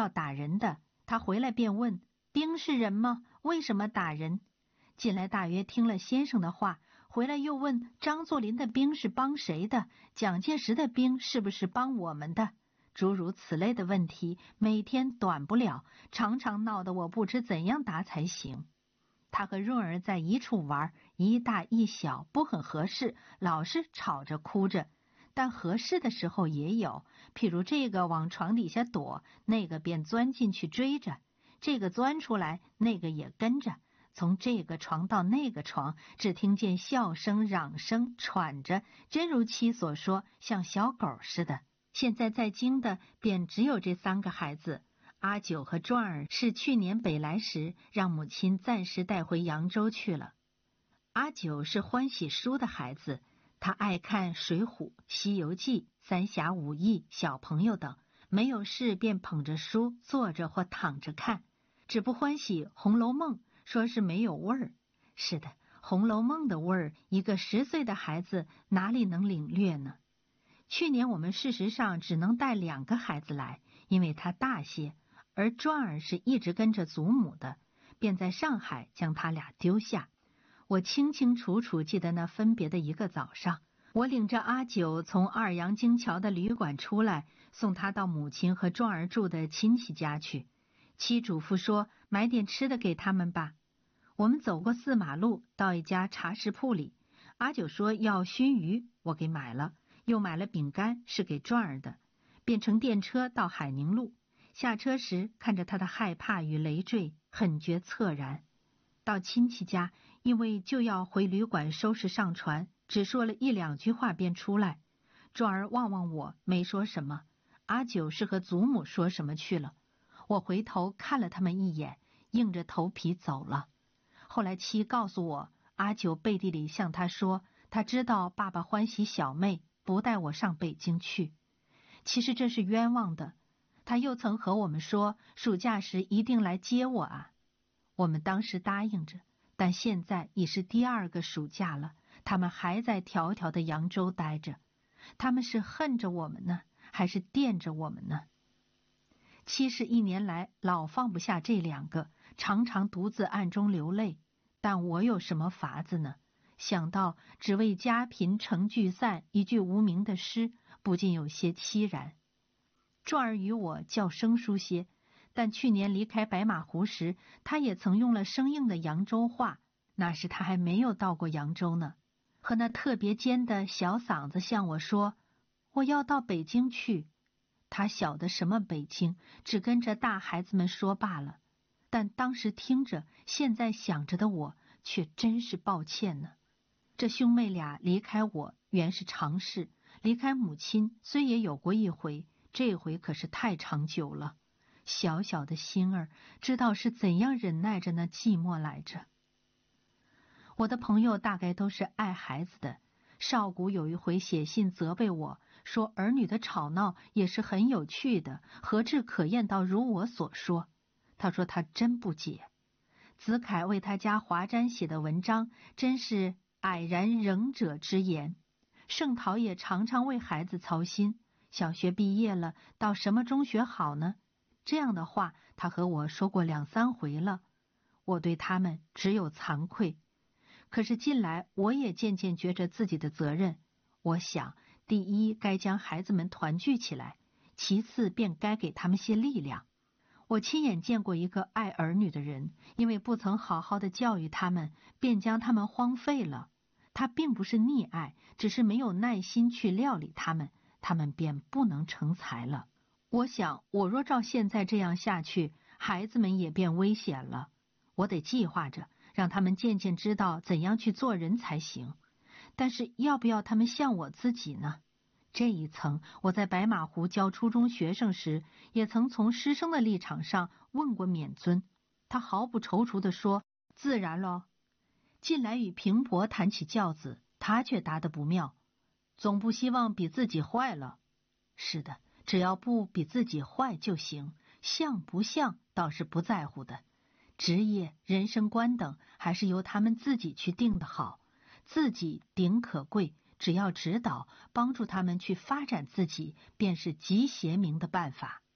要打人的，他回来便问：兵是人吗？为什么打人？进来大约听了先生的话，回来又问张作霖的兵是帮谁的，蒋介石的兵是不是帮我们的？诸如此类的问题，每天短不了，常常闹得我不知怎样答才行。他和润儿在一处玩，一大一小，不很合适，老是吵着哭着。但合适的时候也有，譬如这个往床底下躲，那个便钻进去追着，这个钻出来，那个也跟着，从这个床到那个床，只听见笑声、嚷声、喘着，真如妻所说，像小狗似的。现在在京的便只有这3个孩子。阿九和壮儿是去年北来时让母亲暂时带回扬州去了。阿九是欢喜书的孩子，他爱看《水浒》《西游记》《三侠五义》《小朋友》等，没有事便捧着书坐着或躺着看，只不欢喜《红楼梦》，说是没有味儿。是的，《红楼梦》的味儿，一个10岁的孩子哪里能领略呢？去年我们事实上只能带2个孩子来，因为他大些，而壮儿是一直跟着祖母的，便在上海将他俩丢下。我清清楚楚记得那分别的一个早上，我领着阿九从2杨京桥的旅馆出来，送他到母亲和壮儿住的亲戚家去。妻嘱咐说买点吃的给他们吧。我们走过4马路，到一家茶食铺里，阿九说要熏鱼，我给买了，又买了饼干，是给壮儿的，便乘电车到海宁路。下车时看着他的害怕与累赘，很觉恻然。到亲戚家，因为就要回旅馆收拾上船，只说了1、2句话便出来。壮儿望望我，没说什么。阿九是和祖母说什么去了。我回头看了他们一眼，硬着头皮走了。后来妻告诉我，阿九背地里向他说，他知道爸爸欢喜小妹，不带我上北京去。其实这是冤枉的，他又曾和我们说，暑假时一定来接我啊。我们当时答应着，但现在已是第2个暑假了，他们还在迢迢的扬州待着。他们是恨着我们呢，还是惦着我们呢？妻是1年来老放不下这2个，常常独自暗中流泪。但我有什么法子呢？想到只为家贫成聚散一句无名的诗，不禁有些凄然。壮儿与我较生疏些，但去年离开白马湖时，他也曾用了生硬的扬州话，那时他还没有到过扬州呢，和那特别尖的小嗓子向我说，我要到北京去。他晓得什么北京，只跟着大孩子们说罢了。但当时听着，现在想着的我，却真是抱歉呢。这兄妹俩离开我原是常事，离开母亲虽也有过一回，这回可是太长久了。小小的心儿，知道是怎样忍耐着那寂寞来着。我的朋友大概都是爱孩子的，少谷有一回写信责备我，说儿女的吵闹也是很有趣的，何至可厌到如我所说。他说他真不解。子凯为他家华瞻写的文章，真是蔼然仁者之言。盛陶也常常为孩子操心，小学毕业了，到什么中学好呢？这样的话他和我说过2、3回了。我对他们只有惭愧。可是近来我也渐渐觉着自己的责任。我想，第一该将孩子们团聚起来，其次便该给他们些力量。我亲眼见过一个爱儿女的人，因为不曾好好的教育他们，便将他们荒废了。他并不是溺爱，只是没有耐心去料理他们，他们便不能成才了。我想，我若照现在这样下去，孩子们也便危险了。我得计划着，让他们渐渐知道怎样去做人才行。但是要不要他们像我自己呢？这一层，我在白马湖教初中学生时，也曾从师生的立场上问过免尊，他毫不踌躇地说：“自然咯。”近来与平伯谈起教子，他却答得不妙，总不希望比自己坏了。是的，只要不比自己坏就行，像不像倒是不在乎的。职业、人生观等，还是由他们自己去定的好，自己顶可贵。只要指导帮助他们去发展自己，便是极贤明的办法。